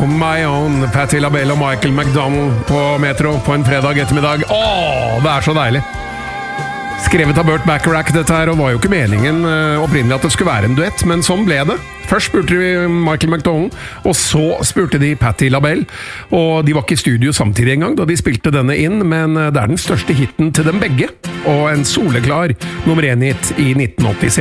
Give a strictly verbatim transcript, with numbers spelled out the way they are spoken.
On My Own, Patti LaBelle og Michael McDonald på Metro på en fredag ettermiddag. Åh, det er så deilig! Skrevet av Burt Bacharach dette her, og var jo ikke meningen uh, opprinnelig at det skulle være en duett, men sånn ble det. Først spurte de Michael McDonald, og så spurte de Patti LaBelle, og de var ikke i studio samtidig en gang da de spilte denne inn, men det er den største hitten til dem begge, og en soleklar nummer én hit i nitten åttiseks.